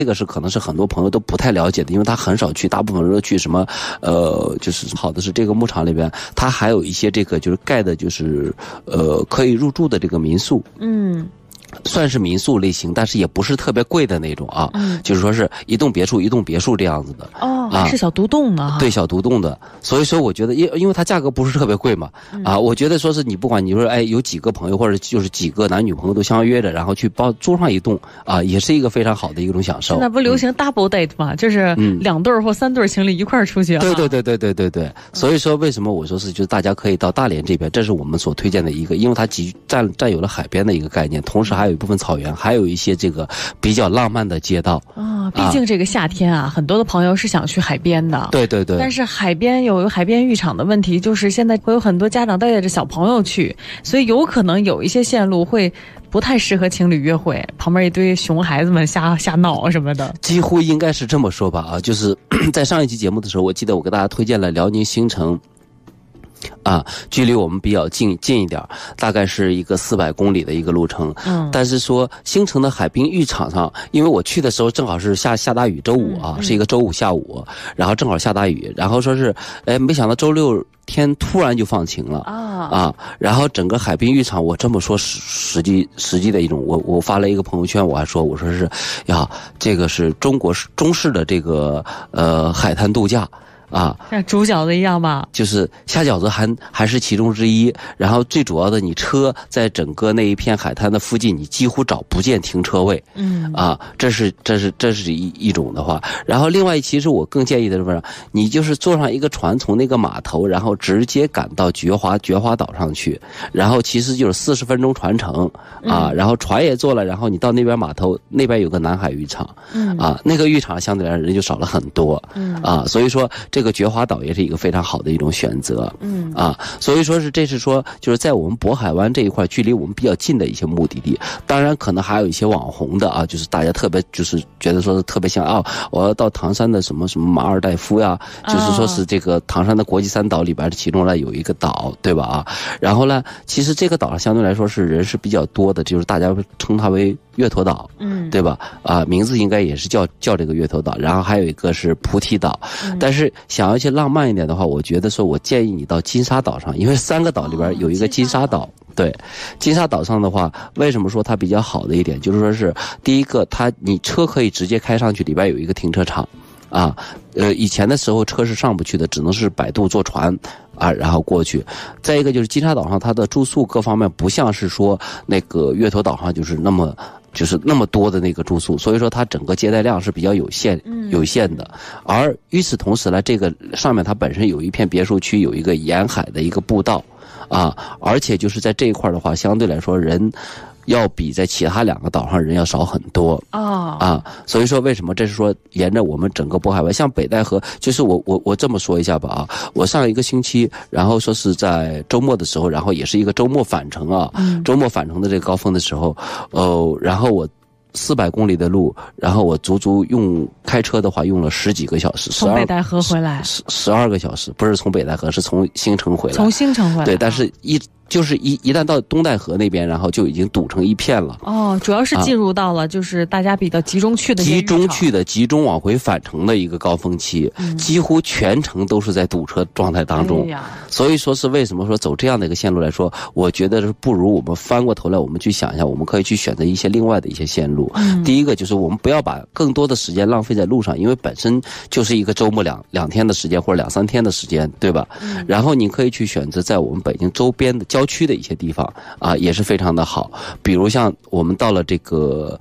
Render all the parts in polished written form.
这个是可能是很多朋友都不太了解的，因为他很少去，大部分人都去什么就是好的是这个牧场里边，它还有一些这个就是盖的就是可以入住的这个民宿。算是民宿类型，但是也不是特别贵的那种啊，就是说是一栋别墅一栋别墅这样子的。 还是小独栋呢？ 对，小独栋的。所以说我觉得因为它价格不是特别贵嘛，我觉得说是你不管你说有几个朋友或者就是几个男女朋友都相约着，然后去租上一栋啊，也是一个非常好的一种享受。 现在不流行 double date 吗？就是2对或3对情侣一块儿出去。 对。所以说为什么我说是就是大家可以到大连这边，这是我们所推荐的一个，因为它占有了海边的一个概念，同时还有一部分草原，还有一些这个比较浪漫的街道。 毕竟这个夏天啊，很多的朋友是想去海边的。 对。 但是海边有海边浴场的问题，就是现在会有很多家长带着小朋友去，所以有可能有一些线路会不太适合情侣约会，旁边一堆熊孩子们瞎闹什么的。 几乎应该是这么说吧啊，就是在上一期节目的时候，我记得我给大家推荐了辽宁兴城。距离我们比较近一点，大概是一个400公里的一个路程。但是说兴城的海滨浴场上，因为我去的时候正好是下大雨，周五啊，是一个周五下午，然后正好下大雨，然后说是没想到周六天突然就放晴了然后整个海滨浴场，我这么说实际的一种，我发了一个朋友圈，我说是呀，这个是中式的这个海滩度假。 像煮饺子一样吧， 就是下饺子还是其中之一。然后最主要的，你车在整个那一片海滩的附近，你几乎找不见停车位。这是一种的话。然后另外，其实我更建议的是，你就是坐上一个船，从那个码头，然后直接赶到觉华岛上去。然后其实就是40分钟船程然后船也坐了，然后你到那边码头，那边有个南海浴场那个浴场相对来说人就少了很多所以说这个觉华岛也是一个非常好的一种选择所以说这是说就是在我们渤海湾这一块距离我们比较近的一些目的地。当然可能还有一些网红的就是大家特别就是觉得说是特别像我要到唐山的什么马尔代夫呀，就是说是这个唐山的国际3岛里边其中呢有一个岛，对吧然后呢其实这个岛上相对来说是人是比较多的，就是大家称它为月头岛对吧名字应该也是叫这个月头岛。然后还有一个是菩提岛但是想要一些浪漫一点的话，我觉得说我建议你到金沙岛上，因为3个岛里边有一个金沙岛对，金沙岛上的话，为什么说它比较好的一点，就是说是第一个，你车可以直接开上去，里边有一个停车场以前的时候车是上不去的，只能是摆渡坐船然后过去。再一个就是金沙岛上它的住宿各方面不像是说那个月头岛上就是那么多的那个住宿，所以说它整个接待量是比较有限的。而与此同时呢，这个上面它本身有一片别墅区，有一个沿海的一个步道而且就是在这一块的话，相对来说人要比在其他2个岛上人要少很多所以说为什么这是说沿着我们整个渤海湾，像北戴河，就是我这么说一下吧我上一个星期，然后说是在周末的时候，然后也是一个周末返程周末返程的这个高峰的时候然后我400公里的路，然后我足足开车的话用了10几个小时， 从北戴河回来 12个小时，不是从北戴河，是从兴城回来。 从兴城回来， 对，但是就是一旦到东戴河那边，然后就已经堵成一片了。 主要是进入到了就是大家比较集中去的集中往回返程的一个高峰期，几乎全程都是在堵车状态当中。所以说是为什么说走这样的一个线路来说，我觉得是不如我们翻过头来，我们去想一下，我们可以去选择一些另外的一些线路。第一个就是我们不要把更多的时间浪费在路上，因为本身就是一个周末两天的时间或者2、3天的时间，对吧？然后你可以去选择在我们北京周边的郊区的一些地方也是非常的好。比如像我们到了这个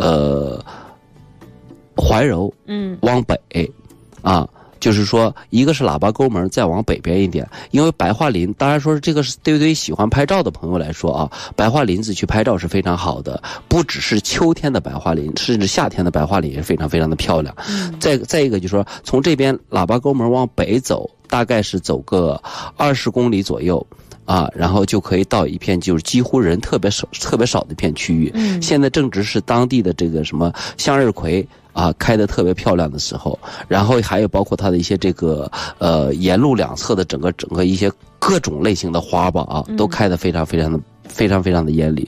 怀柔往北就是说一个是喇叭沟门，再往北边一点，因为白桦林，当然说这个是对于喜欢拍照的朋友来说白桦林子去拍照是非常好的，不只是秋天的白桦林，甚至夏天的白桦林也是非常非常的漂亮。再一个就是说从这边喇叭沟门往北走，大概是走个20公里左右然后就可以到一片就是几乎人特别少的一片区域。现在正值是当地的这个什么向日葵开得特别漂亮的时候，然后还有包括它的一些这个沿路两侧的整个一些各种类型的花吧都开得非常非常的艳丽。